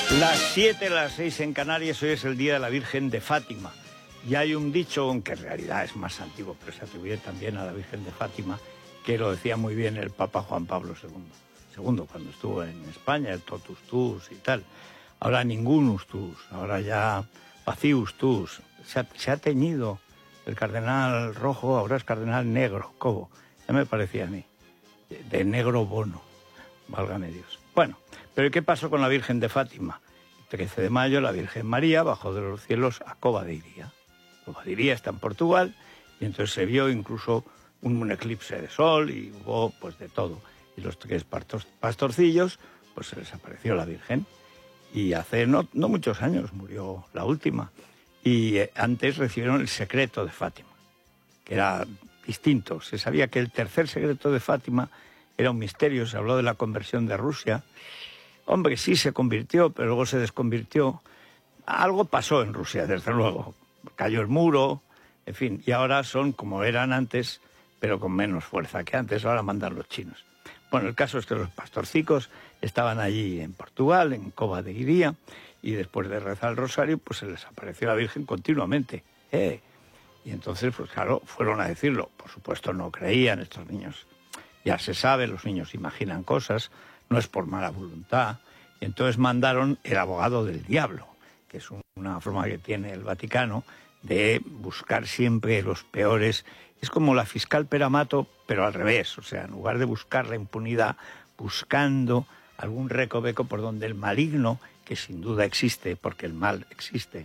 Las 7, las 6 en Canarias, hoy es el Día de la Virgen de Fátima. Y hay un dicho, aunque en realidad es más antiguo, pero se atribuye también a la Virgen de Fátima, que lo decía muy bien el Papa Juan Pablo II, cuando estuvo en España, el totus tuus y tal. Ahora ningunus tuus, ahora ya pacius tuus. Se ha teñido el cardenal rojo, ahora es cardenal negro, Cobo. Ya me parecía a mí, de negro bono, válgame Dios. Bueno, pero ¿qué pasó con la Virgen de Fátima? El 13 de mayo la Virgen María bajó de los cielos a Cova de Iría. Cova de Iría está en Portugal y entonces se vio incluso un eclipse de sol y hubo pues de todo. Y los 3 pastorcillos, pues se les apareció la Virgen. Y hace no muchos años murió la última. Y antes recibieron el secreto de Fátima, que era distinto. Se sabía que el tercer secreto de Fátima era un misterio, se habló de la conversión de Rusia. Hombre, sí se convirtió, pero luego se desconvirtió. Algo pasó en Rusia, desde luego. Cayó el muro, en fin. Y ahora son como eran antes, pero con menos fuerza que antes. Ahora mandan los chinos. Bueno, el caso es que los pastorcicos estaban allí en Portugal, en Cova de Iría, y después de rezar el rosario, pues se les apareció la Virgen continuamente. Y entonces, pues claro, fueron a decirlo. Por supuesto, no creían estos niños. Ya se sabe, los niños imaginan cosas, no es por mala voluntad. Y entonces mandaron el abogado del diablo, que es una forma que tiene el Vaticano de buscar siempre los peores. Es como la fiscal Peramato, pero al revés. O sea, en lugar de buscar la impunidad, buscando algún recoveco por donde el maligno, que sin duda existe, porque el mal existe,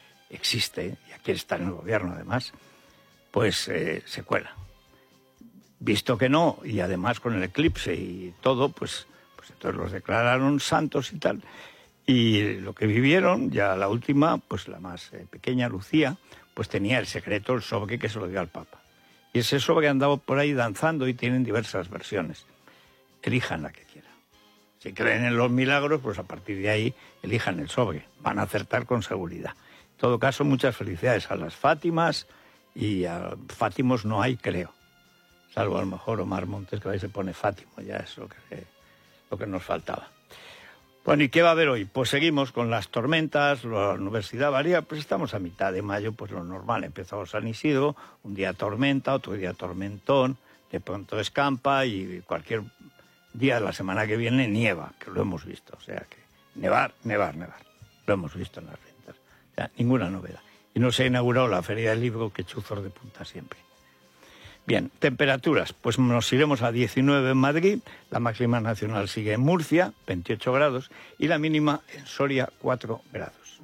y aquí está en el gobierno además, pues se cuela. Visto que no, y además con el eclipse y todo, pues entonces los declararon santos y tal. Y lo que vivieron, ya la última, pues la más pequeña, Lucía, pues tenía el secreto, el sobre que se lo dio al Papa. Y ese sobre andaba por ahí danzando y tienen diversas versiones. Elijan la que quieran. Si creen en los milagros, pues a partir de ahí elijan el sobre. Van a acertar con seguridad. En todo caso, muchas felicidades a las Fátimas, y a Fátimos no hay, creo. Salvo a lo mejor Omar Montes, que ahí se pone Fátimo, ya es lo que nos faltaba. Bueno, ¿y qué va a haber hoy? Pues seguimos con las tormentas, la universidad varía, pues estamos a mitad de mayo, pues lo normal. Empezó San Isidro, un día tormenta, otro día tormentón, de pronto escampa y cualquier día de la semana que viene nieva, que lo hemos visto. O sea que nevar. Lo hemos visto en las rentas. O sea, ninguna novedad. Y no se ha inaugurado la Feria del Libro, que chuzos de punta siempre. Bien, temperaturas, pues nos iremos a 19 en Madrid, la máxima nacional sigue en Murcia, 28 grados, y la mínima en Soria, 4 grados.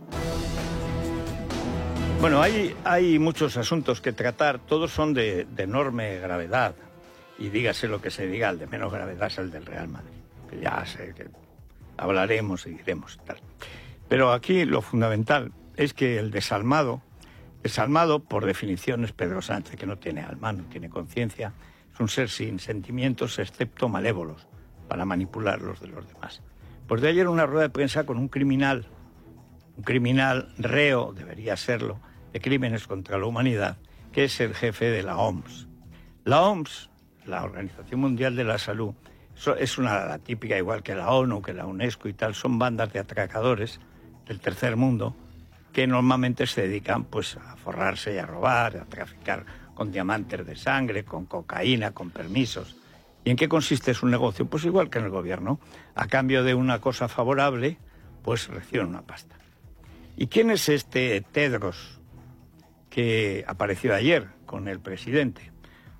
Bueno, hay muchos asuntos que tratar, todos son de enorme gravedad, y dígase lo que se diga, el de menos gravedad es el del Real Madrid, que ya sé que hablaremos y diremos tal. Pero aquí lo fundamental es que el desalmado, por definición, es Pedro Sánchez, que no tiene alma, no tiene conciencia. Es un ser sin sentimientos, excepto malévolos, para manipular los de los demás. Pues de ayer una rueda de prensa con un criminal reo, debería serlo, de crímenes contra la humanidad, que es el jefe de la OMS. La OMS, la Organización Mundial de la Salud, es la típica, igual que la ONU, que la UNESCO y tal, son bandas de atracadores del tercer mundo, que normalmente se dedican pues a forrarse y a robar, a traficar con diamantes de sangre, con cocaína, con permisos. ¿Y en qué consiste su negocio? Pues igual que en el gobierno. A cambio de una cosa favorable, pues reciben una pasta. ¿Y quién es este Tedros que apareció ayer con el presidente?